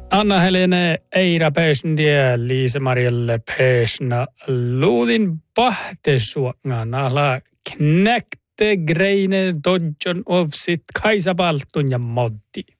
Anna-Helene Eira Pesndiä, Liisa-Marjalle Pesna, luudin pahtesuoknaan ala knäkte greiner dodjon of sit Kaisa Paltun ja Moddi.